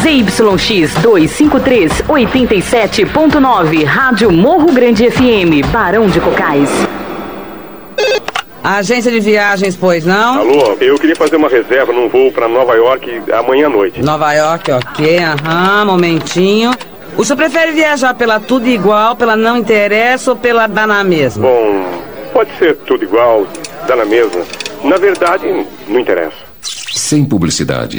ZYX 253, 87.9, Rádio Morro Grande FM, Barão de Cocais. Agência de viagens, pois não? Alô, eu queria fazer uma reserva num voo pra Nova York amanhã à noite. Nova York, ok, momentinho. O senhor prefere viajar pela Tudo Igual, pela Não Interessa ou pela Dá na Mesma? Bom, pode ser tudo igual, dá na mesma. Na verdade, não interessa. Sem publicidade.